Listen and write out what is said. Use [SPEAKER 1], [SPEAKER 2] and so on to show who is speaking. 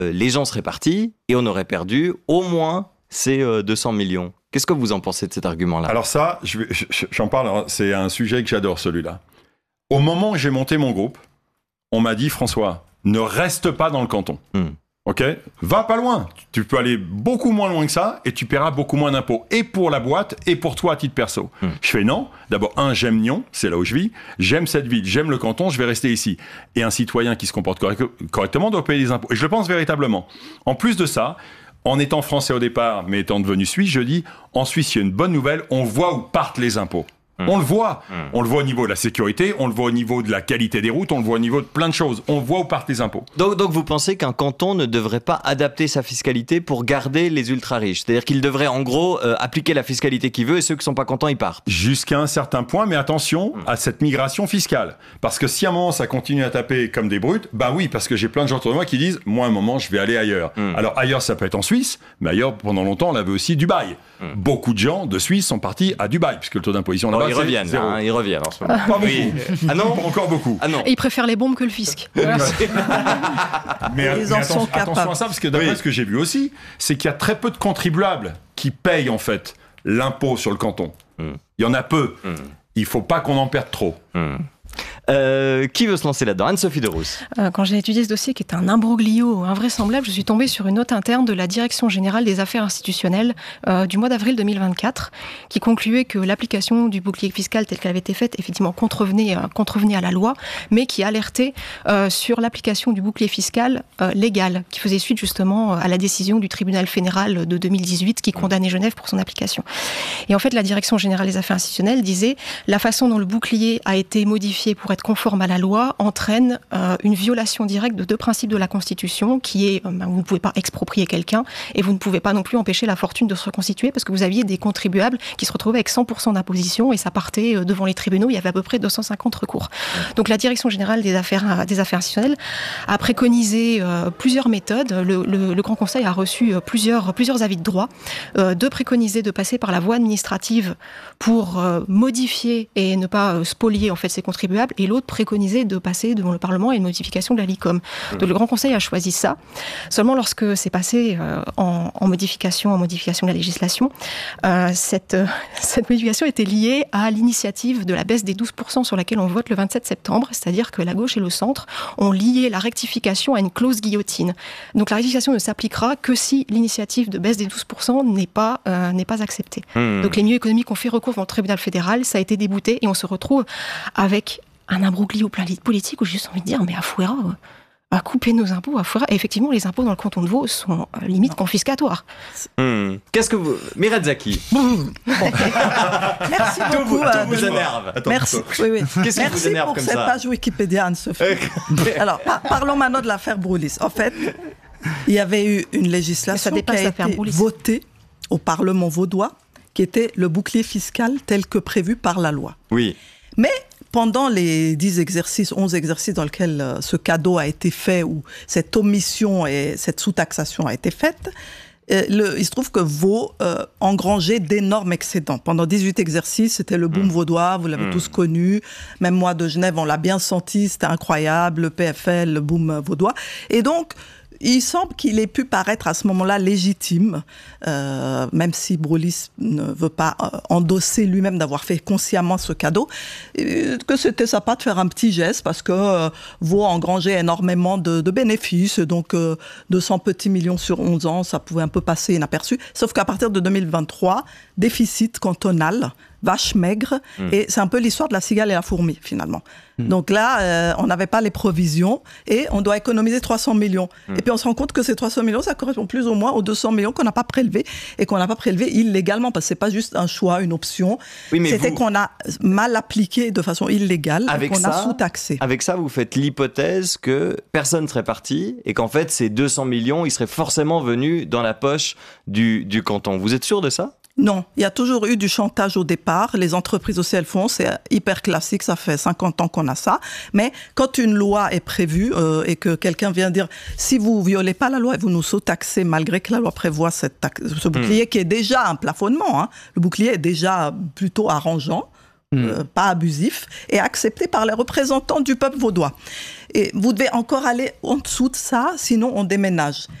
[SPEAKER 1] les gens seraient partis et on aurait perdu au moins ces 200 millions. Qu'est-ce que vous en pensez de cet argument-là ?
[SPEAKER 2] Alors ça, j'en parle, c'est un sujet que j'adore, celui-là. Au moment où j'ai monté mon groupe, on m'a dit, François, ne reste pas dans le canton. Ok ? Va pas loin. Tu peux aller beaucoup moins loin que ça et tu paieras beaucoup moins d'impôts. Et pour la boîte et pour toi à titre perso. Je fais non. D'abord, j'aime Nyon, c'est là où je vis. J'aime cette ville, j'aime le canton, je vais rester ici. Et un citoyen qui se comporte correctement doit payer des impôts. Et je le pense véritablement. En plus de ça, en étant français au départ, mais étant devenu suisse, je dis, en Suisse, il y a une bonne nouvelle, on voit où partent les impôts. On le voit. On le voit au niveau de la sécurité, on le voit au niveau de la qualité des routes, on le voit au niveau de plein de choses. On voit où partent les impôts.
[SPEAKER 1] Donc vous pensez qu'un canton ne devrait pas adapter sa fiscalité pour garder les ultra-riches ? C'est-à-dire qu'il devrait en gros appliquer la fiscalité qu'il veut et ceux qui ne sont pas contents, ils partent.
[SPEAKER 2] Jusqu'à un certain point, mais attention à cette migration fiscale. Parce que si à un moment ça continue à taper comme des brutes, bah oui, parce que j'ai plein de gens autour de moi qui disent « moi à un moment je vais aller ailleurs ». Alors ailleurs ça peut être en Suisse, mais ailleurs pendant longtemps on avait aussi Dubaï. Beaucoup de gens de Suisse sont partis à Dubaï, puisque le taux d'imposition là-bas
[SPEAKER 1] ils reviennent en ce moment.
[SPEAKER 2] Pas beaucoup.
[SPEAKER 1] Ah non,
[SPEAKER 2] pas encore beaucoup.
[SPEAKER 1] Ah non.
[SPEAKER 3] Et ils préfèrent les bombes que le fisc.
[SPEAKER 2] mais attention à ça, parce que d'après ce que j'ai vu aussi, c'est qu'il y a très peu de contribuables qui payent en fait l'impôt sur le canton. Il y en a peu. Il faut pas qu'on en perde trop.
[SPEAKER 1] Qui veut se lancer là-dedans ? Anne-Sophie Derousse.
[SPEAKER 3] Quand j'ai étudié ce dossier, qui est un imbroglio invraisemblable, je suis tombée sur une note interne de la Direction générale des affaires institutionnelles du mois d'avril 2024, qui concluait que l'application du bouclier fiscal telle qu'elle avait été faite, effectivement, contrevenait à la loi, mais qui alertait sur l'application du bouclier fiscal légal, qui faisait suite justement à la décision du tribunal fédéral de 2018 qui condamnait Genève pour son application. Et en fait, la Direction générale des affaires institutionnelles disait la façon dont le bouclier a été modifié pour être conforme à la loi entraîne une violation directe de deux principes de la Constitution, qui est vous ne pouvez pas exproprier quelqu'un et vous ne pouvez pas non plus empêcher la fortune de se reconstituer, parce que vous aviez des contribuables qui se retrouvaient avec 100% d'imposition et ça partait devant les tribunaux, il y avait à peu près 250 recours. Donc la Direction générale des affaires institutionnelles a préconisé plusieurs méthodes. Le Grand Conseil a reçu plusieurs avis de droit. Deux préconisaient de passer par la voie administrative pour modifier et ne pas spolier en fait ces contribuables, et l'autre préconisait de passer devant le Parlement à une modification de la LICOM. Donc le Grand Conseil a choisi ça. Seulement lorsque c'est passé en modification de la législation, cette modification était liée à l'initiative de la baisse des 12% sur laquelle on vote le 27 septembre, c'est-à-dire que la gauche et le centre ont lié la rectification à une clause guillotine. Donc la rectification ne s'appliquera que si l'initiative de baisse des 12% n'est pas acceptée. Donc les milieux économiques ont fait recours devant le tribunal fédéral, ça a été débouté et on se retrouve avec un imbroglio plein de politique où j'ai juste envie de dire mais Afouera à couper nos impôts, Afouera. Et effectivement, les impôts dans le canton de Vaud sont limite confiscatoires.
[SPEAKER 1] Qu'est-ce que vous... Mireille Zaki.
[SPEAKER 4] Merci beaucoup.
[SPEAKER 1] Tout vous énerve.
[SPEAKER 4] Merci. Oui.
[SPEAKER 1] Qu'est-ce qui vous énerve comme ça ?
[SPEAKER 4] Merci pour cette page Wikipédia, Anne-Sophie. Alors, parlons maintenant de l'affaire Broulis. En fait, il y avait eu une législation qui a été votée au Parlement vaudois, qui était le bouclier fiscal tel que prévu par la loi.
[SPEAKER 1] Oui.
[SPEAKER 4] Mais pendant les 11 exercices dans lesquels ce cadeau a été fait, ou cette omission et cette sous-taxation a été faite, il se trouve que Vaud engrangeait d'énormes excédents. Pendant 18 exercices, c'était le boom vaudois, vous l'avez tous connu. Même moi de Genève, on l'a bien senti, c'était incroyable, le PFL, le boom vaudois. Et donc, il semble qu'il ait pu paraître à ce moment-là légitime, même si Broulis ne veut pas endosser lui-même d'avoir fait consciemment ce cadeau, que c'était sympa de faire un petit geste, parce que Vaud engrangeait énormément de bénéfices, donc 200 petits millions sur 11 ans, ça pouvait un peu passer inaperçu, sauf qu'à partir de 2023, déficit cantonal, vache maigre, et c'est un peu l'histoire de la cigale et la fourmi, finalement. Donc là, on n'avait pas les provisions, et on doit économiser 300 millions. Et puis on se rend compte que ces 300 millions, ça correspond plus ou moins aux 200 millions qu'on n'a pas prélevés, et qu'on n'a pas prélevé illégalement, parce que c'est pas juste un choix, une option. Oui, c'était qu'on a mal appliqué de façon illégale, et qu'on a sous-taxé.
[SPEAKER 1] Avec ça, vous faites l'hypothèse que personne ne serait parti, et qu'en fait, ces 200 millions, ils seraient forcément venus dans la poche du canton. Vous êtes sûr de ça ?
[SPEAKER 4] Non, il y a toujours eu du chantage au départ. Les entreprises aussi, elles font, c'est hyper classique, ça fait 50 ans qu'on a ça. Mais quand une loi est prévue et que quelqu'un vient dire « si vous violez pas la loi et vous nous sous-taxez malgré que la loi prévoit ce bouclier qui est déjà un plafonnement, le bouclier est déjà plutôt arrangeant, pas abusif, et accepté par les représentants du peuple vaudois. » Et vous devez encore aller en dessous de ça, sinon on déménage.